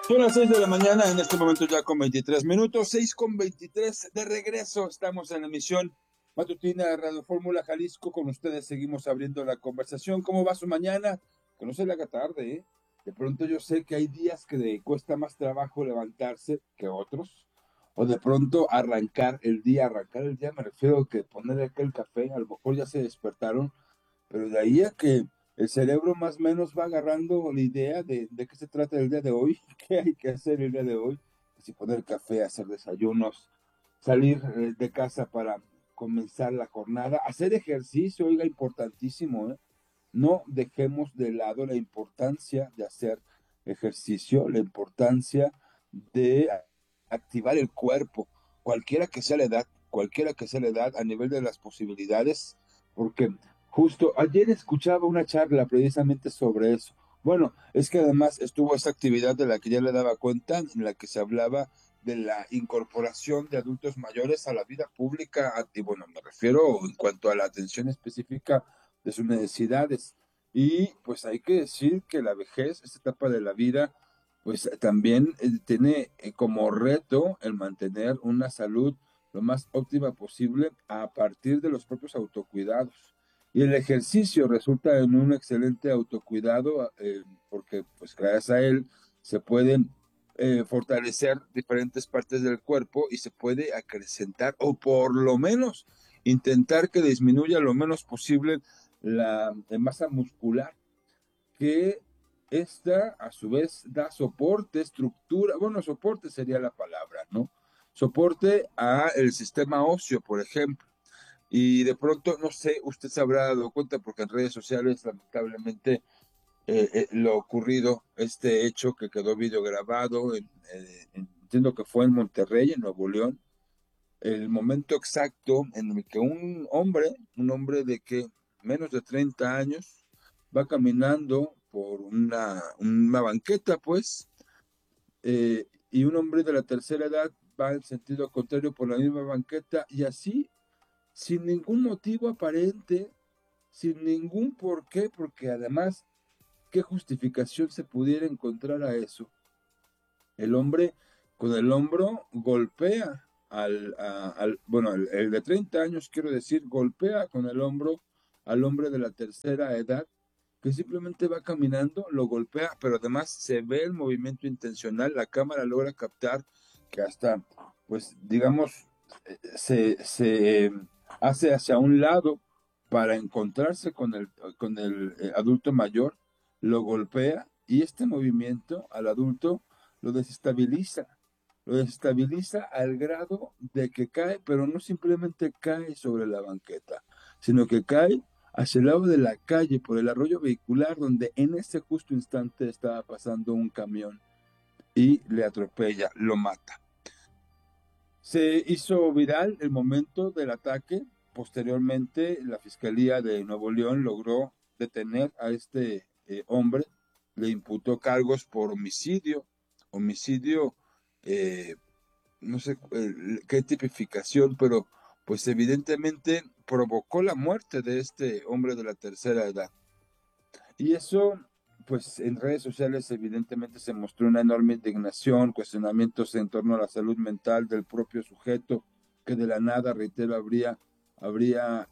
Son las 6 de la mañana, en este momento ya con 23 minutos, 6 con 23 de regreso. Estamos en la emisión matutina de Radio Fórmula Jalisco. Con ustedes seguimos abriendo la conversación. ¿Cómo va su mañana? Que no se le haga tarde, ¿eh? De pronto yo sé que hay días que le cuesta más trabajo levantarse que otros. O de pronto arrancar el día me refiero a que poner acá el café, a lo mejor ya se despertaron, pero de ahí a que el cerebro más o menos va agarrando la idea de qué se trata el día de hoy, qué hay que hacer el día de hoy, si poner café, hacer desayunos, salir de casa para comenzar la jornada, hacer ejercicio, oiga, importantísimo, ¿eh? No dejemos de lado la importancia de hacer ejercicio, la importancia de activar el cuerpo, cualquiera que sea la edad, a nivel de las posibilidades, porque justo ayer escuchaba una charla precisamente sobre eso. Bueno, es que además estuvo esa actividad de la que ya le daba cuenta, en la que se hablaba de la incorporación de adultos mayores a la vida pública, y bueno, me refiero en cuanto a la atención específica de sus necesidades. Y pues hay que decir que la vejez, esta etapa de la vida, pues también tiene como reto el mantener una salud lo más óptima posible a partir de los propios autocuidados. Y el ejercicio resulta en un excelente autocuidado, porque pues gracias a él se pueden fortalecer diferentes partes del cuerpo y se puede acrecentar o por lo menos intentar que disminuya lo menos posible la masa muscular, que esta a su vez da soporte, estructura, bueno, soporte sería la palabra, ¿no? Soporte a el sistema óseo, por ejemplo. Y de pronto, no sé, usted se habrá dado cuenta porque en redes sociales lamentablemente lo ocurrido, este hecho que quedó videograbado, entiendo que fue en Monterrey, en Nuevo León, el momento exacto en el que un hombre de que menos de 30 años, va caminando por una banqueta, pues, y un hombre de la tercera edad va en sentido contrario por la misma banqueta y así, sin ningún motivo aparente, sin ningún por qué, porque además, ¿qué justificación se pudiera encontrar a eso? El hombre con el hombro golpea bueno, el de 30 años, quiero decir, golpea con el hombro al hombre de la tercera edad, que simplemente va caminando, lo golpea, pero además se ve el movimiento intencional, la cámara logra captar que hasta, pues, digamos, se hace hacia un lado para encontrarse con el adulto mayor, lo golpea y este movimiento al adulto lo desestabiliza, lo desestabiliza al grado de que cae, pero no simplemente cae sobre la banqueta, sino que cae hacia el lado de la calle por el arroyo vehicular donde en ese justo instante estaba pasando un camión y le atropella, lo mata. Se hizo viral el momento del ataque. Posteriormente, la Fiscalía de Nuevo León logró detener a este hombre, le imputó cargos por homicidio, eh, no sé qué tipificación, pero pues evidentemente provocó la muerte de este hombre de la tercera edad. Y eso, pues en redes sociales evidentemente se mostró una enorme indignación, cuestionamientos en torno a la salud mental del propio sujeto, que de la nada, reitero, habría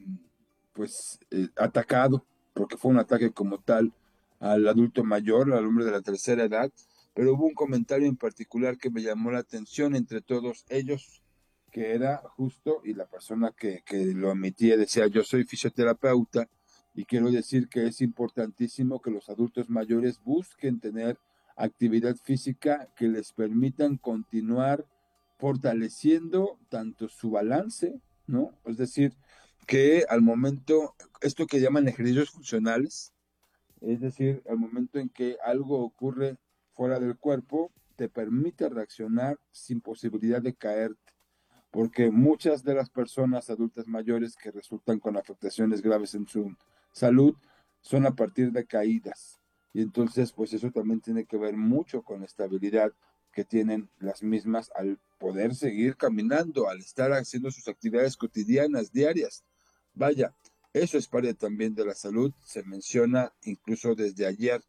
atacado, porque fue un ataque como tal, al adulto mayor, al hombre de la tercera edad. Pero hubo un comentario en particular que me llamó la atención entre todos ellos, que era justo, y la persona que lo emitía decía: yo soy fisioterapeuta y quiero decir que es importantísimo que los adultos mayores busquen tener actividad física que les permitan continuar fortaleciendo tanto su balance, ¿no? Es decir, que al momento, esto que llaman ejercicios funcionales, es decir, al momento en que algo ocurre fuera del cuerpo, te permite reaccionar sin posibilidad de caerte, porque muchas de las personas adultas mayores que resultan con afectaciones graves en su salud son a partir de caídas. Y entonces, pues eso también tiene que ver mucho con la estabilidad que tienen las mismas al poder seguir caminando, al estar haciendo sus actividades cotidianas, diarias. Vaya, eso es parte también de la salud. Se menciona incluso desde ayer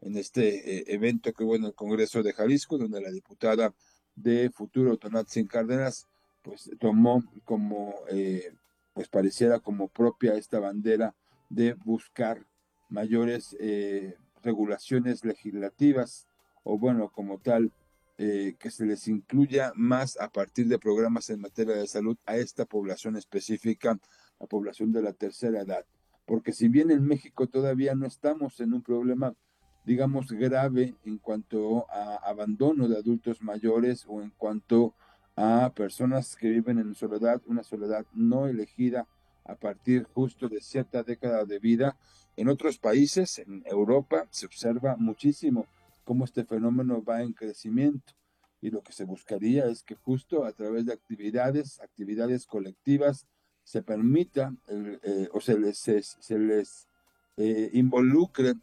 en este evento que hubo en el Congreso de Jalisco, donde la diputada de Futuro, Tonantzin Cárdenas, pues tomó como, pues pareciera como propia esta bandera de buscar mayores regulaciones legislativas o bueno, como tal, que se les incluya más a partir de programas en materia de salud a esta población específica, la población de la tercera edad. Porque si bien en México todavía no estamos en un problema, digamos, grave en cuanto a abandono de adultos mayores o en cuanto a personas que viven en soledad, una soledad no elegida a partir justo de cierta década de vida, en otros países, en Europa, se observa muchísimo cómo este fenómeno va en crecimiento y lo que se buscaría es que justo a través de actividades colectivas, se permita o se les involucre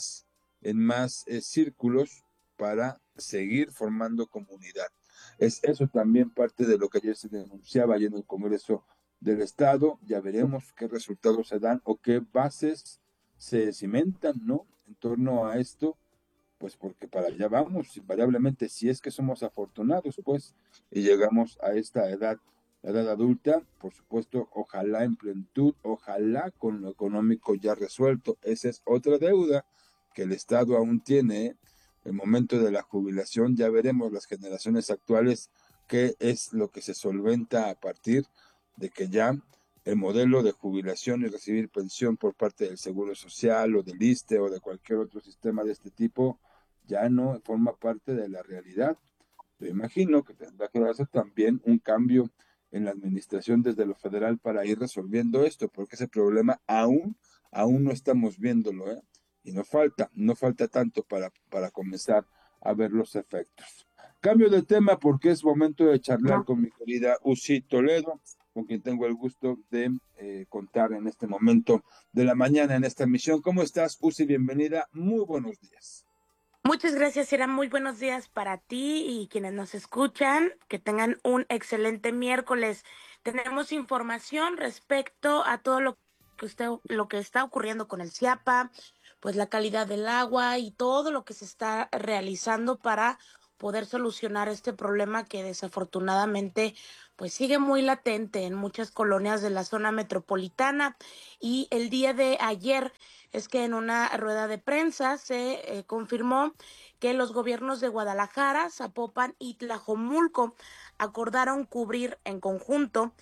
en más círculos para seguir formando comunidad. Es eso también parte de lo que ayer se denunciaba allí en el Congreso del Estado. Ya veremos qué resultados se dan o qué bases se cimentan, ¿no? En torno a esto, pues porque para allá vamos, invariablemente, si es que somos afortunados, pues, y llegamos a esta edad, la edad adulta, por supuesto, ojalá en plenitud, ojalá con lo económico ya resuelto. Esa es otra deuda que el Estado aún tiene, ¿eh? El momento de la jubilación, ya veremos las generaciones actuales qué es lo que se solventa a partir de que ya el modelo de jubilación y recibir pensión por parte del Seguro Social o del ISSSTE o de cualquier otro sistema de este tipo ya no forma parte de la realidad. Yo imagino que tendrá que darse también un cambio en la administración desde lo federal para ir resolviendo esto, porque ese problema aún no estamos viéndolo, ¿eh? Y no falta tanto para comenzar a ver los efectos. Cambio de tema porque es momento de charlar con mi querida Usi Toledo, con quien tengo el gusto de contar en este momento de la mañana en esta emisión. ¿Cómo estás, Usi? Bienvenida. Muy buenos días. Muchas gracias, Ira. Muy buenos días para ti y quienes nos escuchan. Que tengan un excelente miércoles. Tenemos información respecto a todo lo que está ocurriendo con el CIAPA, pues la calidad del agua y todo lo que se está realizando para poder solucionar este problema que desafortunadamente pues sigue muy latente en muchas colonias de la zona metropolitana. Y el día de ayer es que en una rueda de prensa se confirmó que los gobiernos de Guadalajara, Zapopan y Tlajomulco acordaron cubrir en conjunto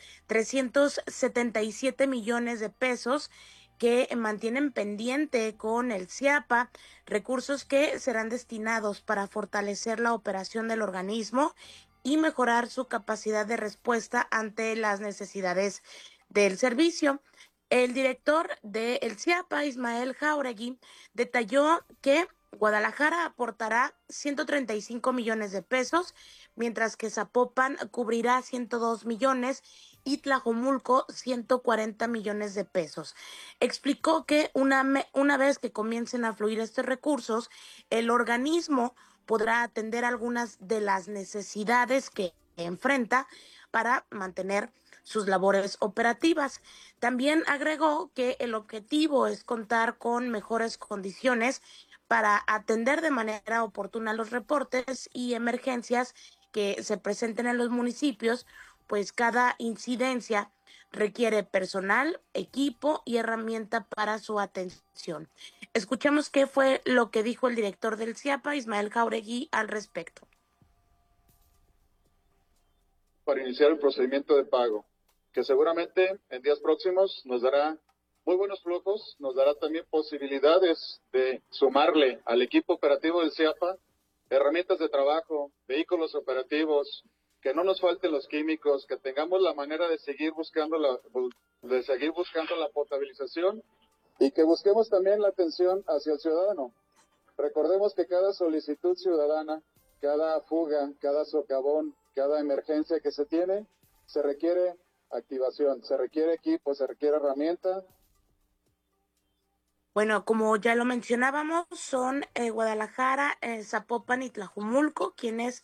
377 millones de pesos que mantienen pendiente con el CIAPA, recursos que serán destinados para fortalecer la operación del organismo y mejorar su capacidad de respuesta ante las necesidades del servicio. El director del CIAPA, Ismael Jáuregui, detalló que Guadalajara aportará 135 millones de pesos, mientras que Zapopan cubrirá 102 millones y Tlajomulco 140 millones de pesos. Explicó que una vez que comiencen a fluir estos recursos, el organismo podrá atender algunas de las necesidades que enfrenta para mantener sus labores operativas. También agregó que el objetivo es contar con mejores condiciones para atender de manera oportuna los reportes y emergencias que se presenten en los municipios, pues cada incidencia requiere personal, equipo y herramienta para su atención. Escuchemos qué fue lo que dijo el director del CIAPA, Ismael Jáuregui, al respecto. Para iniciar el procedimiento de pago, que seguramente en días próximos nos dará muy buenos flujos, nos dará también posibilidades de sumarle al equipo operativo del CIAPA herramientas de trabajo, vehículos operativos, que no nos falten los químicos, que tengamos la manera de seguir buscando la potabilización y que busquemos también la atención hacia el ciudadano. Recordemos que cada solicitud ciudadana, cada fuga, cada socavón, cada emergencia que se tiene, se requiere activación, se requiere equipo, se requiere herramienta. Bueno, como ya lo mencionábamos, son Guadalajara, Zapopan y Tlajumulco quienes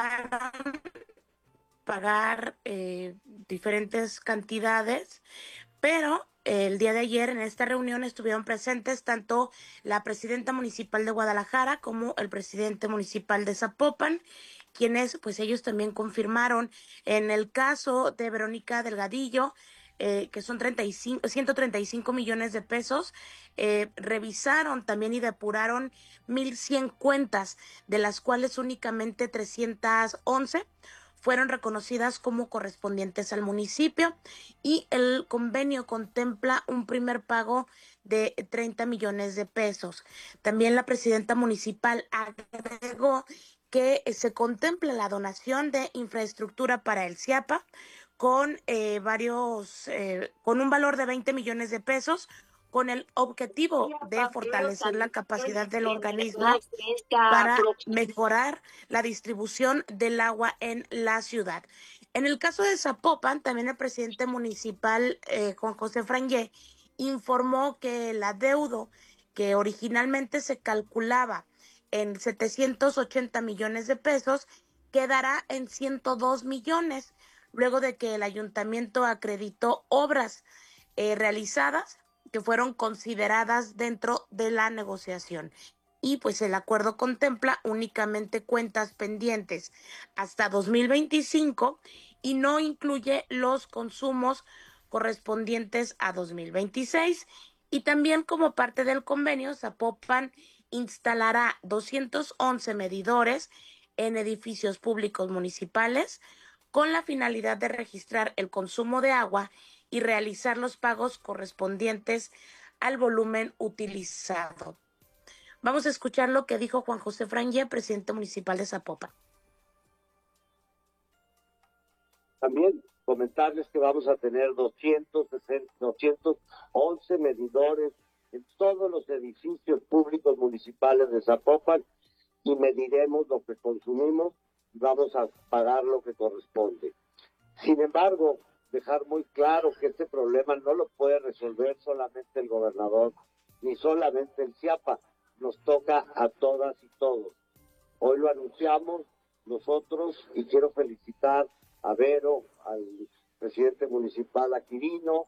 acordaron pagar diferentes cantidades Pero el día de ayer en esta reunión estuvieron presentes tanto la presidenta municipal de Guadalajara como el presidente municipal de Zapopan, quienes pues ellos también confirmaron en el caso de Verónica Delgadillo, que son 135 millones de pesos, revisaron también y depuraron 1,100 cuentas, de las cuales únicamente 311 fueron reconocidas como correspondientes al municipio, y el convenio contempla un primer pago de 30 millones de pesos. También la presidenta municipal agregó que se contempla la donación de infraestructura para el CIAPA con con un valor de 20 millones de pesos, con el objetivo de fortalecer la capacidad del organismo para mejorar la distribución del agua en la ciudad. En el caso de Zapopan, también el presidente municipal, Juan José Frangé, informó que el adeudo, que originalmente se calculaba en 780 millones de pesos, quedará en 102 millones, luego de que el ayuntamiento acreditó obras realizadas que fueron consideradas dentro de la negociación. Y pues el acuerdo contempla únicamente cuentas pendientes hasta 2025 y no incluye los consumos correspondientes a 2026. Y también, como parte del convenio, Zapopan instalará 211 medidores en edificios públicos municipales con la finalidad de registrar el consumo de agua y realizar los pagos correspondientes al volumen utilizado. Vamos a escuchar lo que dijo Juan José Frangé, presidente municipal de Zapopan. También comentarles que vamos a tener 211 medidores en todos los edificios públicos municipales de Zapopan, y mediremos lo que consumimos y vamos a pagar lo que corresponde. Sin embargo, dejar muy claro que este problema no lo puede resolver solamente el gobernador, ni solamente el CIAPA, nos toca a todas y todos. Hoy lo anunciamos nosotros y quiero felicitar a Vero, al presidente municipal Aquirino.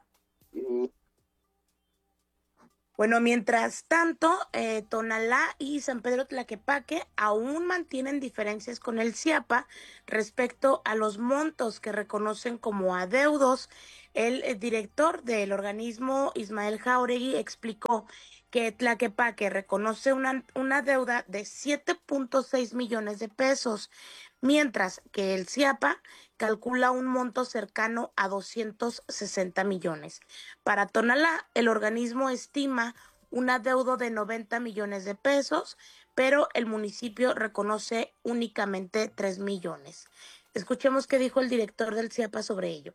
Bueno, mientras tanto, Tonalá y San Pedro Tlaquepaque aún mantienen diferencias con el CIAPA respecto a los montos que reconocen como adeudos. El director del organismo, Ismael Jauregui, explicó que Tlaquepaque reconoce una deuda de 7.6 millones de pesos, mientras que el CIAPA calcula un monto cercano a 260 millones. Para Tonalá, el organismo estima un adeudo de 90 millones de pesos, pero el municipio reconoce únicamente 3 millones. Escuchemos qué dijo el director del CIAPA sobre ello.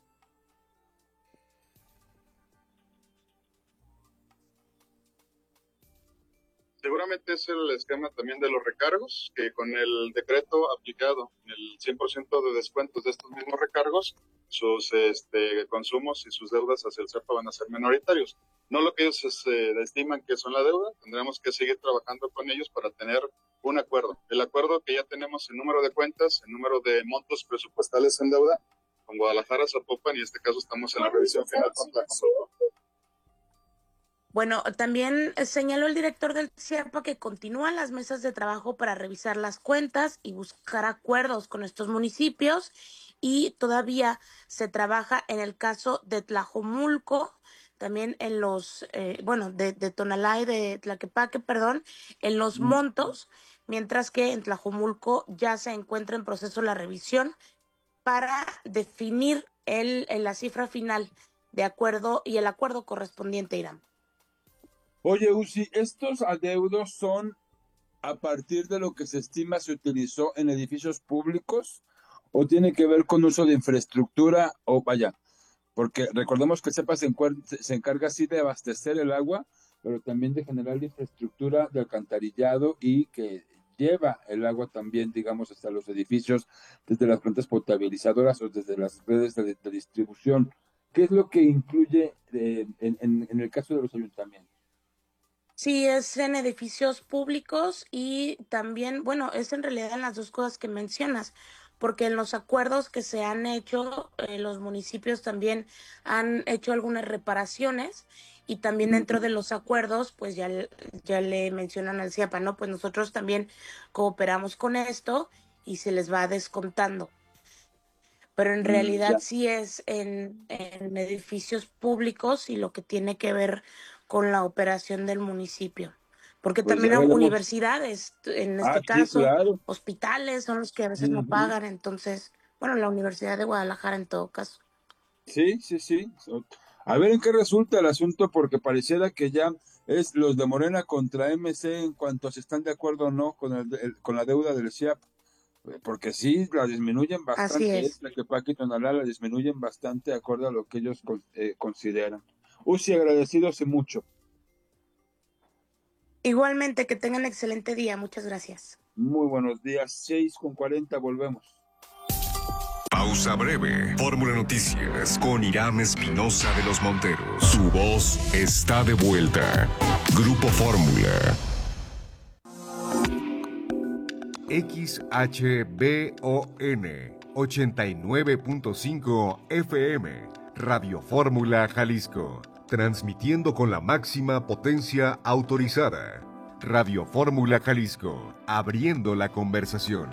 Seguramente es el esquema también de los recargos, que con el decreto aplicado, el 100% de descuentos de estos mismos recargos, sus consumos y sus deudas hacia el CEPA van a ser minoritarios. No lo que ellos estiman que son la deuda, tendremos que seguir trabajando con ellos para tener un acuerdo. El acuerdo que ya tenemos en número de cuentas, en número de montos presupuestales en deuda, con Guadalajara, Zapopan, y en este caso estamos en la revisión final con la consulta. Bueno, también señaló el director del CIAPA que continúan las mesas de trabajo para revisar las cuentas y buscar acuerdos con estos municipios, y todavía se trabaja en el caso de Tlajomulco, también en los, de Tonalá y de Tlaquepaque, perdón, en los montos, mientras que en Tlajomulco ya se encuentra en proceso la revisión para definir la cifra final de acuerdo y el acuerdo correspondiente, Irán. Oye, Uzi, ¿estos adeudos son a partir de lo que se estima se utilizó en edificios públicos o tiene que ver con uso de infraestructura o vaya? Porque recordemos que CEPA se encarga sí de abastecer el agua, pero también de generar la infraestructura de alcantarillado y que lleva el agua también, digamos, hasta los edificios, desde las plantas potabilizadoras o desde las redes de distribución. ¿Qué es lo que incluye en el caso de los ayuntamientos? Sí, es en edificios públicos y también, bueno, es en realidad en las dos cosas que mencionas, porque en los acuerdos que se han hecho, los municipios también han hecho algunas reparaciones, y también dentro de los acuerdos, pues ya le mencionan al CIAPA, ¿no? Pues nosotros también cooperamos con esto y se les va descontando. Pero en realidad sí es en edificios públicos y lo que tiene que ver con la operación del municipio. Porque Pues también ya hay veremos. universidades, en este Sí, caso, claro. hospitales son los que a veces no pagan. Entonces, bueno, la Universidad de Guadalajara en todo caso. Sí. A ver en qué resulta el asunto, porque pareciera que ya es los de Morena contra MC en cuanto a si están de acuerdo o no con la deuda del CIAP. Porque sí, la disminuyen Así bastante, es. la que Paqui Tonalá la disminuyen bastante de acuerdo a lo que ellos consideran. Uzi, agradecidos y mucho. Igualmente, que tengan excelente día. Muchas gracias. Muy buenos días, 6:40, volvemos. Pausa breve. Fórmula Noticias con Irán Espinosa de los Monteros. Su voz está de vuelta. Grupo Fórmula. XHBON 89.5 FM. Radio Fórmula Jalisco. Transmitiendo con la máxima potencia autorizada. Radio Fórmula Jalisco. Abriendo la conversación.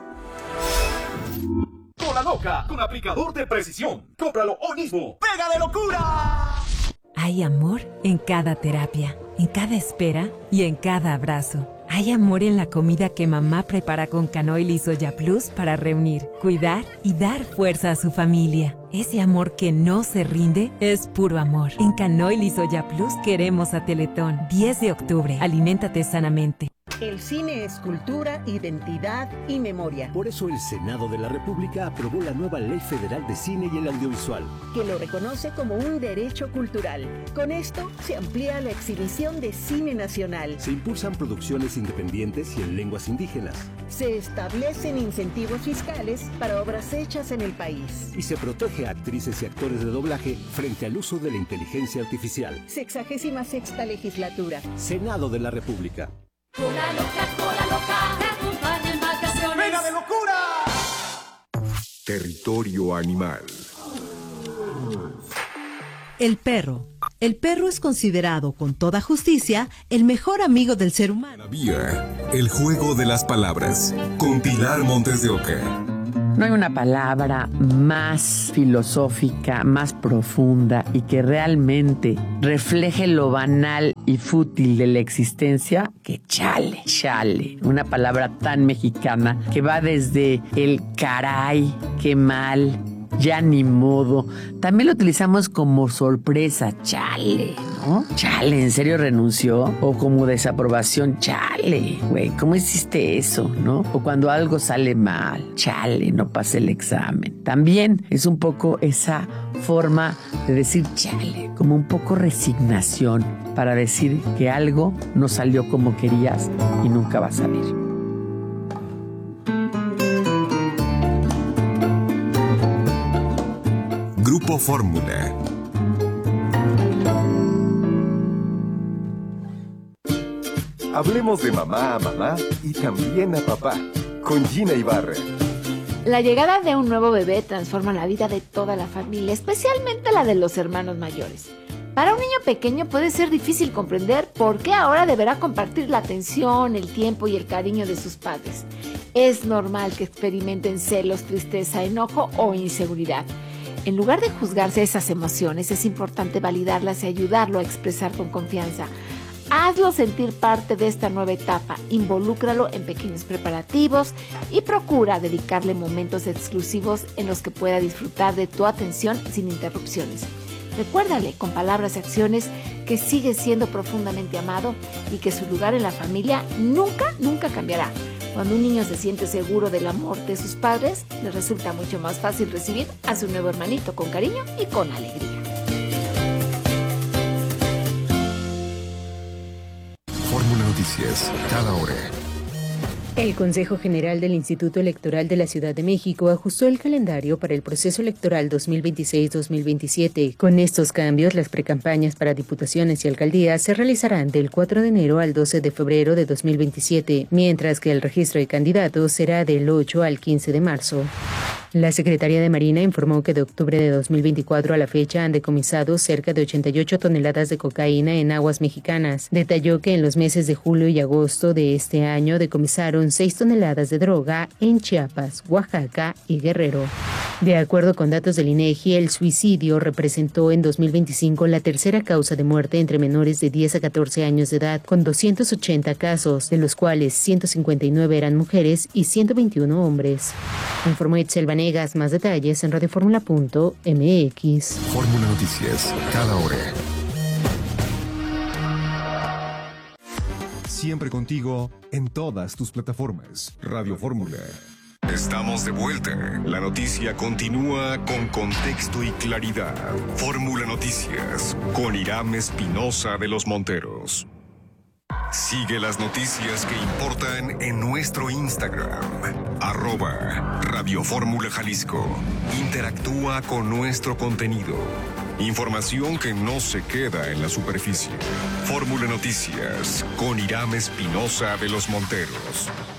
Cola Loca, con aplicador de precisión. Cómpralo hoy mismo. ¡Pega de locura! Hay amor en cada terapia, en cada espera y en cada abrazo. Hay amor en la comida que mamá prepara con Canoil y Soya Plus para reunir, cuidar y dar fuerza a su familia. Ese amor que no se rinde es puro amor. En Canoil y Soya Plus queremos a Teletón. 10 de octubre. Aliméntate sanamente. El cine es cultura, identidad y memoria. Por eso el Senado de la República aprobó la nueva Ley Federal de Cine y el Audiovisual, que lo reconoce como un derecho cultural. Con esto se amplía la exhibición de cine nacional. Se impulsan producciones independientes y en lenguas indígenas. Se establecen incentivos fiscales para obras hechas en el país. Y se protege a actrices y actores de doblaje frente al uso de la inteligencia artificial. 66ª legislatura. Senado de la República. Cola loca, te acompaña en vacaciones. ¡Pega de locura! Territorio animal. El perro. El perro es considerado con toda justicia el mejor amigo del ser humano. El juego de las palabras. Con Pilar Montes de Oca. No hay una palabra más filosófica, más profunda y que realmente refleje lo banal y fútil de la existencia que chale. Chale. Una palabra tan mexicana que va desde el caray, qué mal, ya ni modo. También lo utilizamos como sorpresa, chale, ¿no? Chale, ¿en serio renunció? O como desaprobación, chale, güey, ¿cómo hiciste eso, no? O cuando algo sale mal, chale, no pasé el examen. También es un poco esa forma de decir chale, como un poco resignación para decir que algo no salió como querías y nunca va a salir. Grupo Fórmula. Hablemos de mamá a mamá y también a papá. Con Gina Ibarra. La llegada de un nuevo bebé transforma la vida de toda la familia, especialmente la de los hermanos mayores. Para un niño pequeño puede ser difícil comprender por qué ahora deberá compartir la atención, el tiempo y el cariño de sus padres. Es normal que experimenten celos, tristeza, enojo o inseguridad. En lugar de juzgarse esas emociones, es importante validarlas y ayudarlo a expresar con confianza. Hazlo sentir parte de esta nueva etapa, involúcralo en pequeños preparativos y procura dedicarle momentos exclusivos en los que pueda disfrutar de tu atención sin interrupciones. Recuérdale con palabras y acciones que sigue siendo profundamente amado y que su lugar en la familia nunca cambiará. Cuando un niño se siente seguro del amor de sus padres, le resulta mucho más fácil recibir a su nuevo hermanito con cariño y con alegría. Fórmula Noticias, cada hora. El Consejo General del Instituto Electoral de la Ciudad de México ajustó el calendario para el proceso electoral 2026-2027. Con estos cambios, las precampañas para diputaciones y alcaldías se realizarán del 4 de enero al 12 de febrero de 2027, mientras que el registro de candidatos será del 8 al 15 de marzo. La Secretaría de Marina informó que de octubre de 2024 a la fecha han decomisado cerca de 88 toneladas de cocaína en aguas mexicanas. Detalló que en los meses de julio y agosto de este año decomisaron 6 toneladas de droga en Chiapas, Oaxaca y Guerrero. De acuerdo con datos del INEGI, el suicidio representó en 2025 la tercera causa de muerte entre menores de 10 a 14 años de edad, con 280 casos, de los cuales 159 eran mujeres y 121 hombres. Informó Itzel Vanegas. Más detalles en radioformula.mx. Fórmula Noticias, cada hora. Siempre contigo en todas tus plataformas. Radio Fórmula. Estamos de vuelta. La noticia continúa con contexto y claridad. Fórmula Noticias con Irán Espinosa de los Monteros. Sigue las noticias que importan en nuestro Instagram, @Radio Fórmula Jalisco. Interactúa con nuestro contenido. Información que no se queda en la superficie. Fórmula Noticias con Irán Espinosa de los Monteros.